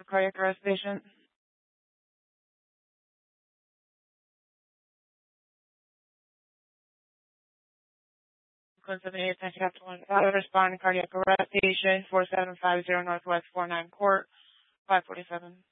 for cardiac arrest patient. Code 78, Captain 1, respond cardiac arrest patient, 4750 Northwest 49 Court, 547.